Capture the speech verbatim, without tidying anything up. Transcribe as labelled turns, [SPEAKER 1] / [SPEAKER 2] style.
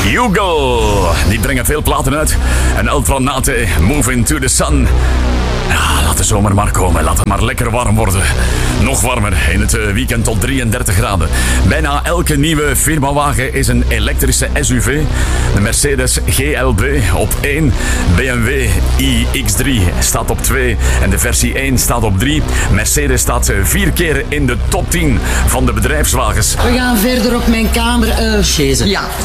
[SPEAKER 1] Hugo. Die brengen veel platen uit. En Ultranate, Move Into The Sun. Ja, laat de zomer maar komen. Laat het maar lekker warm worden. Nog warmer in het weekend tot drieëndertig graden. Bijna elke nieuwe firmawagen is een elektrische S U V. De Mercedes G L B op één. B M W i X drie staat op twee. En de versie één staat op drie. Mercedes staat vier keer in de top tien van de bedrijfswagens.
[SPEAKER 2] We gaan verder op mijn kamer. Uh,
[SPEAKER 3] Chaise.
[SPEAKER 2] Ja,